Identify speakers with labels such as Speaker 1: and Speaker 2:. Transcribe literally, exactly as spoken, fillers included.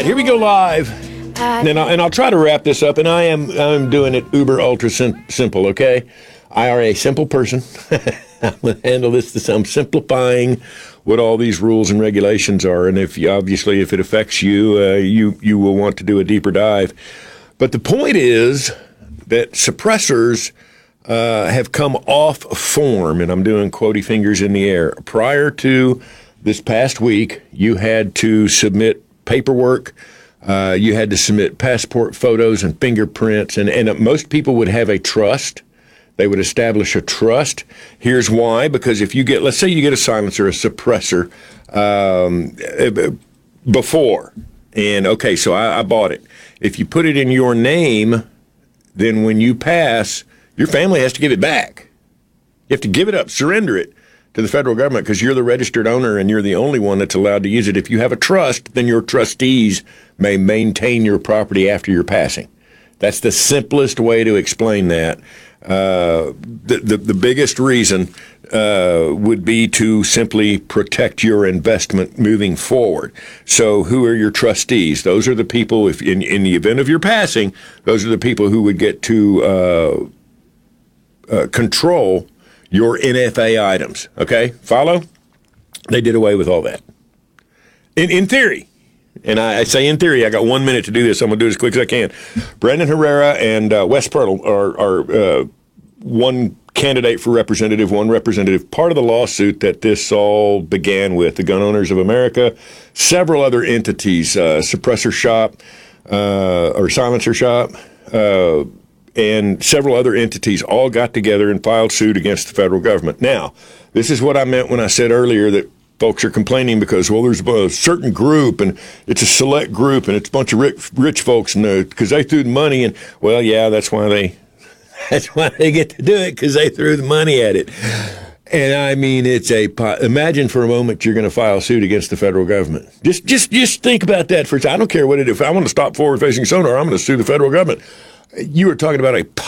Speaker 1: here we go live. And I'll, and I'll try to wrap this up, and I am I'm doing it uber ultra sim- simple, okay? I are a simple person. I'm going to handle this. I'm simplifying what all these rules and regulations are, and if you, obviously if it affects you, uh, you you will want to do a deeper dive. But the point is that suppressors uh, have come off form, and I'm doing quotey fingers in the air. Prior to this past week, you had to submit paperwork. Uh, you had to submit passport photos and fingerprints, and, and most people would have a trust. They would establish a trust. Here's why, because if you get, let's say you get a silencer, a suppressor um, before, and okay, so I, I bought it. If you put it in your name, then when you pass, your family has to give it back. You have to give it up, surrender it to the federal government because you're the registered owner and you're the only one that's allowed to use it. If you have a trust, then your trustees may maintain your property after your passing. That's the simplest way to explain that. Uh, the, the the biggest reason uh, would be to simply protect your investment moving forward. So who are your trustees? Those are the people, if in, in the event of your passing, those are the people who would get to uh, uh, control your N F A items. Okay? Follow? They did away with all that. In, in theory. And I, I say in theory, I got one minute to do this. I'm going to do it as quick as I can. Brandon Herrera and uh, Wes Pertle are, are uh, one candidate for representative, one representative. Part of the lawsuit that this all began with, the Gun Owners of America, several other entities, uh, Suppressor Shop uh, or Silencer Shop, uh, and several other entities all got together and filed suit against the federal government. Now, this is what I meant when I said earlier that folks are complaining because, well, there's a certain group, and it's a select group, and it's a bunch of rich, rich folks, and because they threw the money, and well, yeah, that's why they, that's why they get to do it, because they threw the money at it. And I mean, it's a imagine for a moment you're going to file suit against the federal government. Just, just, just think about that for a second. I don't care what it is. If I want to stop forward-facing sonar, I'm going to sue the federal government. You were talking about a